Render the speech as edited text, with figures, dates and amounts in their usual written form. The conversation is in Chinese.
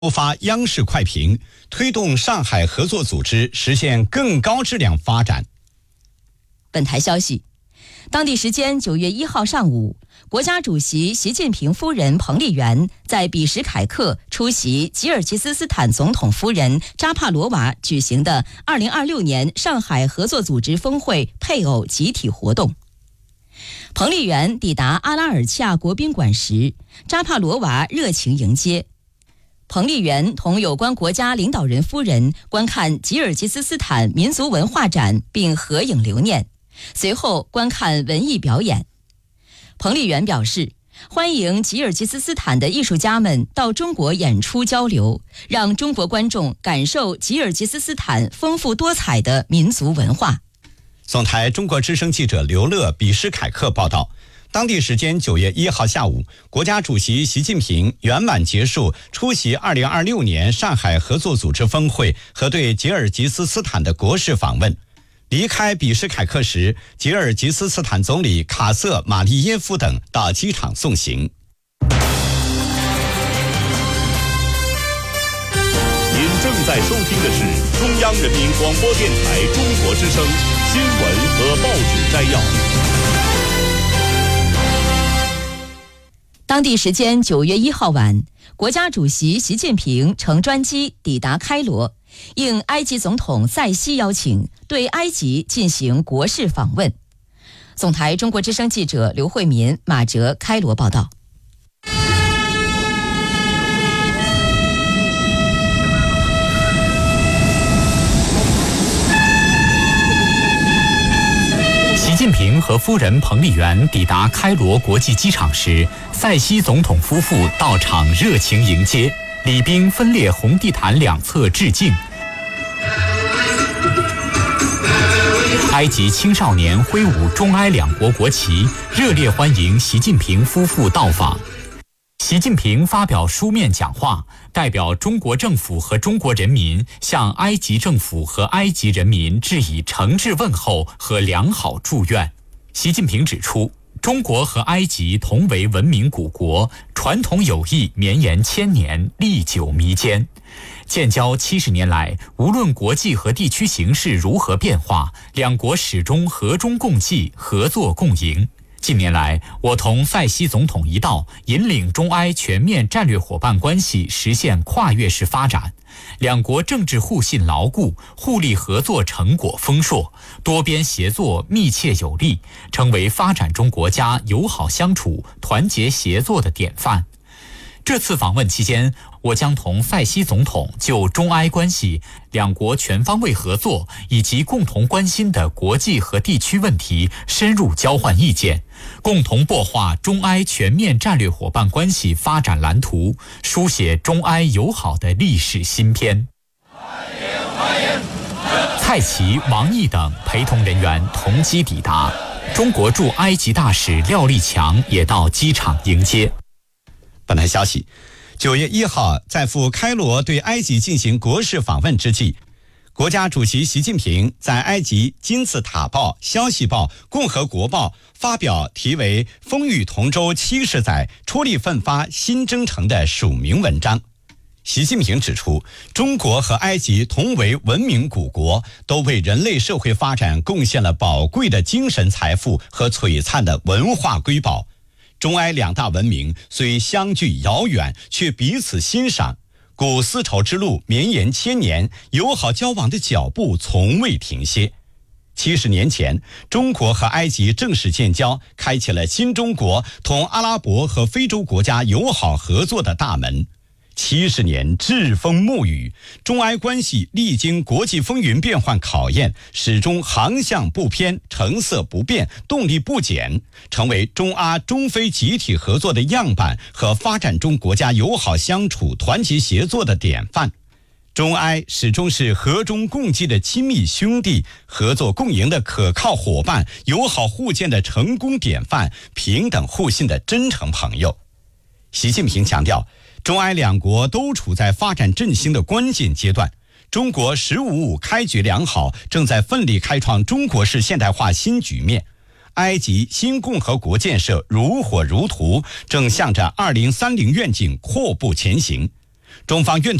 突发央视快评，推动上海合作组织实现更高质量发展。 本台消息，当地时间9月1号上午，国家主席习近平夫人彭丽媛在比什凯克出席吉尔吉斯斯坦总统夫人扎帕罗娃举行的2026年上海合作组织峰会配偶集体活动。彭丽媛抵达阿拉尔恰国宾馆时，扎帕罗娃热情迎接。彭丽媛同有关国家领导人夫人观看吉尔吉斯斯坦民族文化展并合影留念，随后观看文艺表演。彭丽媛表示，欢迎吉尔吉斯斯坦的艺术家们到中国演出交流，让中国观众感受吉尔吉斯斯坦丰富多彩的民族文化。 总台中国之声记者刘乐比什凯克报道，当地时间9月1号下午，国家主席习近平圆满结束出席2026年上海合作组织峰会和对吉尔吉斯斯坦的国事访问。离开比什凯克时，吉尔吉斯斯坦总理卡瑟马利耶夫等到机场送行。 您正在收听的是中央人民广播电台中国之声新闻和报纸摘要。 当地时间9月1号晚，国家主席习近平乘专机抵达开罗，应埃及总统塞西邀请，对埃及进行国事访问。总台中国之声记者刘慧民、马哲开罗报道。 习近平和夫人彭丽媛抵达开罗国际机场时，塞西总统夫妇到场热情迎接，礼宾分列红地毯两侧致敬。埃及青少年挥舞中埃两国国旗，热烈欢迎习近平夫妇到访。习近平发表书面讲话，代表中国政府和中国人民向埃及政府和埃及人民致以诚挚问候和良好祝愿。习近平指出，中国和埃及同为文明古国，传统友谊绵延千年，历久弥坚。建交70年来，无论国际和地区形势如何变化，两国始终和衷共济，合作共赢。近年来，我同塞西总统一道，引领中埃全面战略伙伴关系实现跨越式发展，两国政治互信牢固，互利合作成果丰硕，多边协作密切有力，成为发展中国家友好相处、团结协作的典范。这次访问期间，我将同塞西总统就中埃关系、两国全方位合作以及共同关心的国际和地区问题深入交换意见，共同擘画中埃全面战略伙伴关系发展蓝图，书写中埃友好的历史新篇。蔡奇、王毅等陪同人员同机抵达，中国驻埃及大使廖立强也到机场迎接。 本台消息，9月1号在赴开罗对埃及进行国事访问之际，国家主席习近平在埃及金字塔报、消息报、共和国报发表题为《风雨同舟70载，出力奋发新征程》的署名文章。习近平指出，中国和埃及同为文明古国，都为人类社会发展贡献了宝贵的精神财富和璀璨的文化瑰宝。中埃两大文明虽相距遥远，却彼此欣赏，故丝绸之路绵延千年，友好交往的脚步从未停歇。70年前，中国和埃及正式建交，开启了新中国同阿拉伯和非洲国家友好合作的大门。70年栉风沐雨，中埃关系历经国际风云变幻考验，始终航向不偏，成色不变，动力不减，成为中阿中非集体合作的样板和发展中国家友好相处、团结协作的典范。中埃始终是和衷共济的亲密兄弟，合作共赢的可靠伙伴，友好互鉴的成功典范，平等互信的真诚朋友。习近平强调，中埃两国都处在发展振兴的关键阶段，中国“15+5”开局良好，正在奋力开创中国式现代化新局面。埃及新共和国建设如火如荼，正向着2030愿景阔步前行。 中方愿